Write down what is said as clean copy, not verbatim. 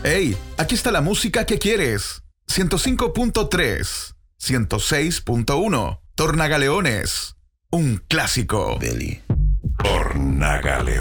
Hey, aquí está la música que quieres. 105.3, 106.1, Tornagaleones, un clásico. Billy. Tornagaleones.